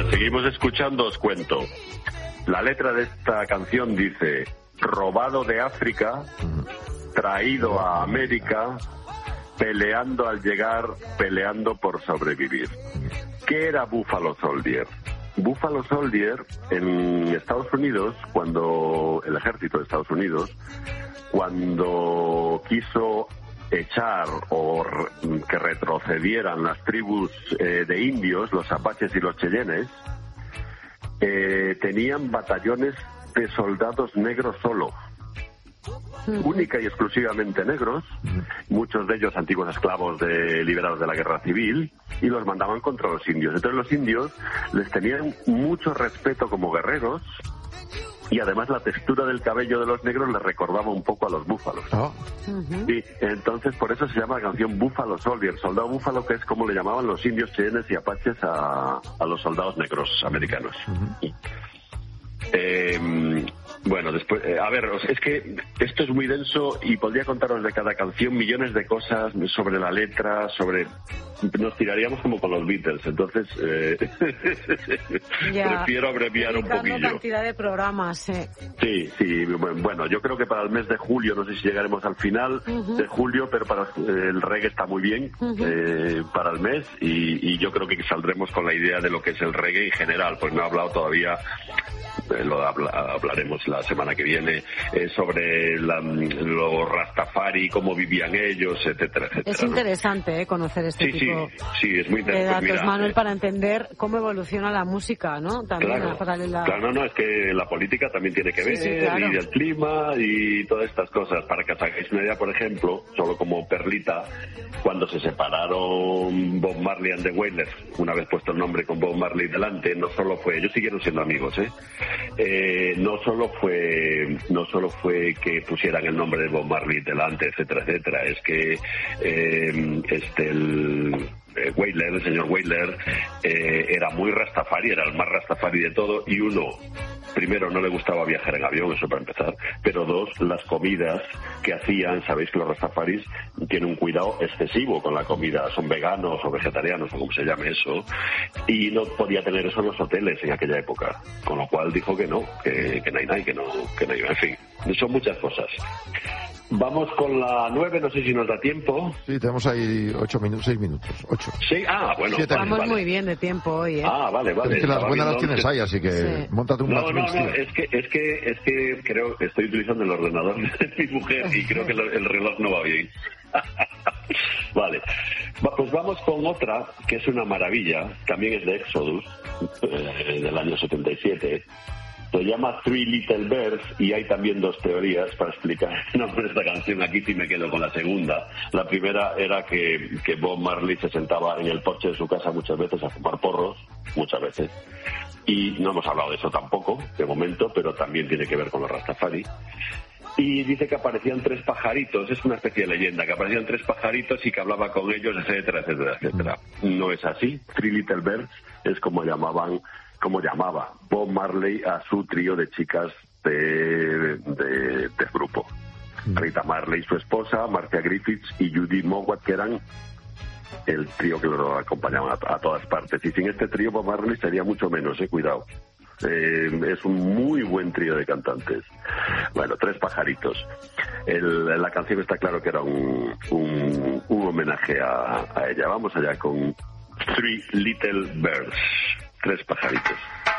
mientras seguimos escuchando os cuento. La letra de esta canción dice: robado de África, traído a América, peleando al llegar, peleando por sobrevivir. ¿Qué era Buffalo Soldier? Buffalo Soldier en Estados Unidos, cuando el ejército de Estados Unidos, cuando quiso echar o que retrocedieran las tribus de indios, los apaches y los cheyennes, tenían batallones de soldados negros solo, única y exclusivamente negros, muchos de ellos antiguos esclavos liberados de la guerra civil, y los mandaban contra los indios. Entonces los indios les tenían mucho respeto como guerreros, y además la textura del cabello de los negros les recordaba un poco a los búfalos. Y entonces por eso se llama la canción Buffalo Soldier, soldado búfalo, que es como le llamaban los indios, cheyennes y apaches a los soldados negros americanos. Bueno, después, a ver, es que esto es muy denso y podría contaros de cada canción millones de cosas sobre la letra, nos tiraríamos como con los Beatles, entonces prefiero abreviar un poquillo. Cantidad de programas, Sí, bueno, yo creo que para el mes de julio, no sé si llegaremos al final de julio, pero para el reggae está muy bien para el mes, y yo creo que saldremos con la idea de lo que es el reggae en general, pues no he hablado todavía, hablaremos la semana que viene, sobre los Rastafari, cómo vivían ellos, etcétera, etcétera. Es interesante conocer este tipo es muy de datos, mira, Manuel, para entender cómo evoluciona la música, ¿no? También paralela. Claro, no, es que la política también tiene que ver, claro. Y el clima y todas estas cosas. Para que os hagáis una idea, por ejemplo, solo como perlita, cuando se separaron Bob Marley and the Wailers, una vez puesto el nombre con Bob Marley delante, no solo fue, ellos siguieron siendo amigos, no solo fue que pusieran el nombre de Bob Marley delante, etcétera, etcétera, es que Wailer, el señor Wailer, era muy rastafari, era el más rastafari de todo, y primero, no le gustaba viajar en avión, eso para empezar, pero dos, las comidas que hacían, sabéis que los rastafaris tienen un cuidado excesivo con la comida, son veganos o vegetarianos o como se llame eso, y no podía tener eso en los hoteles en aquella época, con lo cual dijo que no, que no iba, en fin, son muchas cosas. Vamos con la 9, no sé si nos da tiempo. Sí, tenemos ahí 6 minutos, 8. Sí, bueno. Estamos muy bien de tiempo hoy, vale. Es que las buenas las tienes ahí, así que móntate un match. No, es que creo que estoy utilizando el ordenador de mi mujer y creo que el reloj no va bien. Vale, pues vamos con otra que es una maravilla, también es de Exodus, del año 77. Se llama Three Little Birds, y hay también dos teorías para explicar el nombre de esta canción. Aquí sí me quedo con la segunda. La primera era que Bob Marley se sentaba en el porche de su casa muchas veces a fumar porros, muchas veces. Y no hemos hablado de eso tampoco, de momento, pero también tiene que ver con los Rastafari. Y dice que aparecían 3 pajaritos, es una especie de leyenda, que aparecían 3 pajaritos y que hablaba con ellos, etcétera, etcétera, etcétera. No es así. Three Little Birds es como llamaba Bob Marley a su trío de chicas del grupo. Rita Marley, su esposa, Marcia Griffiths y Judy Mowat, que eran el trío que lo acompañaban a todas partes. Y sin este trío Bob Marley sería mucho menos, cuidado. Es un muy buen trío de cantantes. Bueno, 3 pajaritos. La canción está claro que era un homenaje a ella. Vamos allá con Three Little Birds. 3 pajaritos.